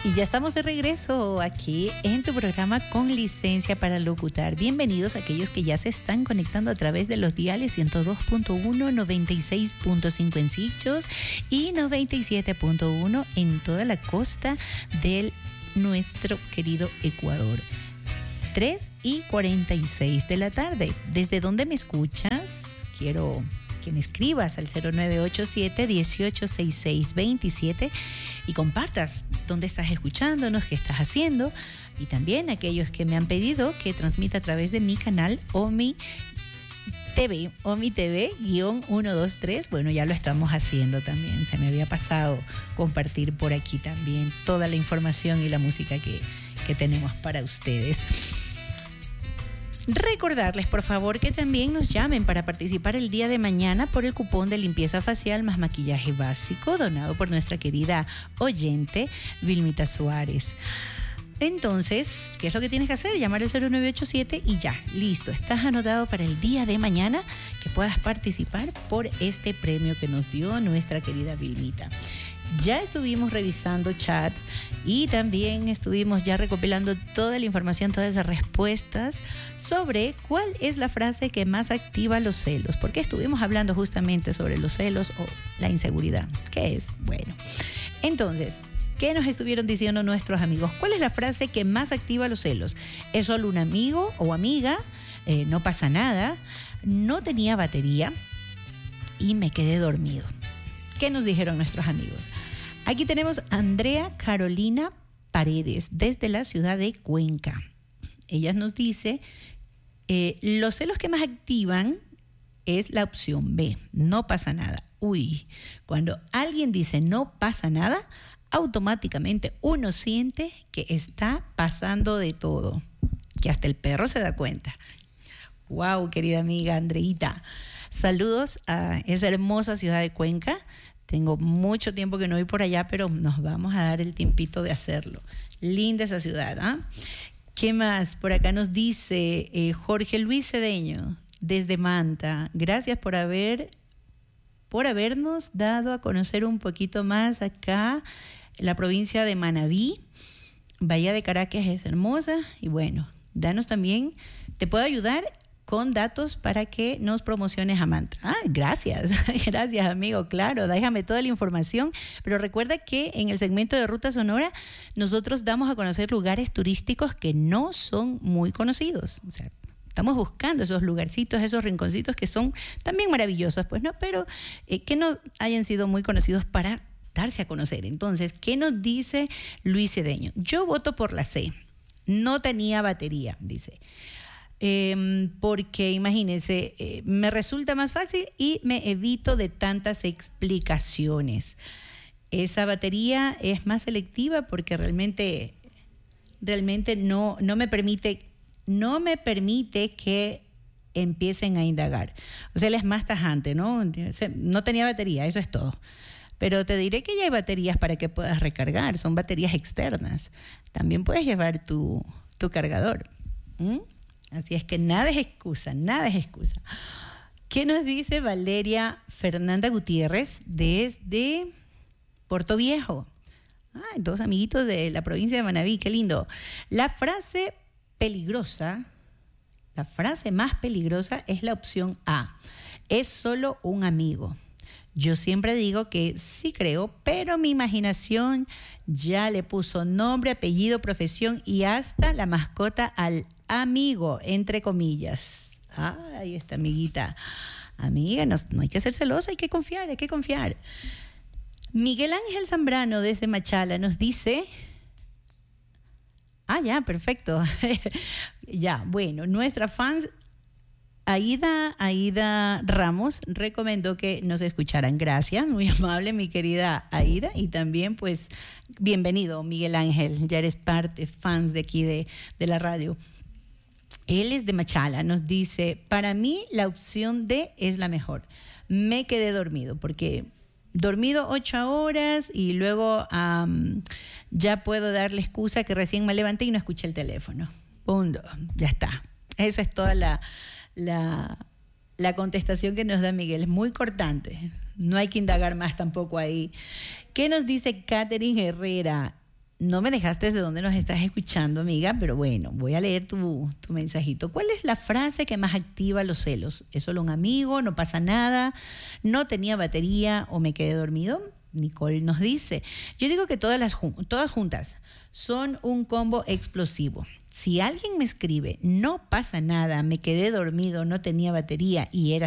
Y ya estamos de regreso aquí en tu programa Con Licencia para Locutar. Bienvenidos a aquellos que ya se están conectando a través de los diales 102.1, 96.5 en Sichos y 97.1 en toda la costa de nuestro querido Ecuador. 3:46 de la tarde. ¿Desde dónde me escuchas? Quiero que me escribas al 0987-186627 y compartas dónde estás escuchándonos, qué estás haciendo, y también aquellos que me han pedido que transmita a través de mi canal OMI TV, OMI TV-123. Bueno, ya lo estamos haciendo también. Se me había pasado compartir por aquí también toda la información y la música que tenemos para ustedes. Recordarles, por favor, que también nos llamen para participar el día de mañana por el cupón de limpieza facial más maquillaje básico donado por nuestra querida oyente Vilmita Suárez. Entonces, ¿qué es lo que tienes que hacer? Llamar al 0987 y ya, listo. Estás anotado para el día de mañana que puedas participar por este premio que nos dio nuestra querida Vilmita. Ya estuvimos revisando chat y también estuvimos ya recopilando toda la información, todas esas respuestas sobre cuál es la frase que más activa los celos. Porque estuvimos hablando justamente sobre los celos o la inseguridad. ¿Qué es? Bueno, entonces, ¿qué nos estuvieron diciendo nuestros amigos? ¿Cuál es la frase que más activa los celos? ¿Es solo un amigo o amiga? No pasa nada. No tenía batería y me quedé dormido. ¿Qué nos dijeron nuestros amigos? Aquí tenemos a Andrea Carolina Paredes desde la ciudad de Cuenca. Ella nos dice, los celos que más activan es la opción B, no pasa nada. Uy, cuando alguien dice no pasa nada, automáticamente uno siente que está pasando de todo, que hasta el perro se da cuenta. Wow, querida amiga Andreita. Saludos a esa hermosa ciudad de Cuenca. Tengo mucho tiempo que no voy por allá, pero nos vamos a dar el tiempito de hacerlo. Linda esa ciudad, ¿ah? ¿Qué más? Por acá nos dice Jorge Luis Cedeño, desde Manta. Gracias por habernos dado a conocer un poquito más acá en la provincia de Manabí. Bahía de Caracas es hermosa. Y bueno, danos también, te puedo ayudar con datos para que nos promociones a Manta. Gracias, gracias amigo, claro, déjame toda la información, pero recuerda que en el segmento de Ruta Sonora nosotros damos a conocer lugares turísticos que no son muy conocidos, o sea, estamos buscando esos lugarcitos, esos rinconcitos que son también maravillosos, pues no, pero que no hayan sido muy conocidos para darse a conocer. Entonces, ¿qué nos dice Luis Cedeño? Yo voto por la C, no tenía batería, dice. Porque imagínense, me resulta más fácil y me evito de tantas explicaciones. Esa batería es más selectiva porque realmente no me permite que empiecen a indagar. O sea, él es más tajante, ¿no? No tenía batería, eso es todo. Pero te diré que ya hay baterías para que puedas recargar, son baterías externas. También puedes llevar tu cargador. Así es que nada es excusa, nada es excusa. ¿Qué nos dice Valeria Fernanda Gutiérrez desde Puerto Viejo? Dos amiguitos de la provincia de Manabí, qué lindo. La frase más peligrosa es la opción A. Es solo un amigo. Yo siempre digo que sí creo, pero mi imaginación ya le puso nombre, apellido, profesión y hasta la mascota al amigo, entre comillas. Ahí está, amiguita. Amiga, no hay que ser celosa, hay que confiar. Miguel Ángel Zambrano desde Machala nos dice... ya, perfecto. Ya, bueno, nuestra fans... Aida Ramos recomendó que nos escucharan. Gracias, muy amable mi querida Aida. Y también pues bienvenido Miguel Ángel, ya eres fans de aquí de la radio. Él es de Machala, nos dice, para mí la opción D es la mejor. Me quedé dormido porque dormido 8 horas y luego ya puedo dar la excusa que recién me levanté y no escuché el teléfono. Punto, ya está. Esa es toda la contestación que nos da Miguel. Es muy cortante, no hay que indagar más tampoco ahí. ¿Qué nos dice Catherine Herrera? No me dejaste de dónde nos estás escuchando, amiga, pero bueno, voy a leer tu mensajito. ¿Cuál es la frase que más activa los celos? ¿Es solo un amigo? ¿No pasa nada? ¿No tenía batería o me quedé dormido? Nicole nos dice, yo digo que todas juntas son un combo explosivo. Si alguien me escribe, no pasa nada, me quedé dormido, no tenía batería y era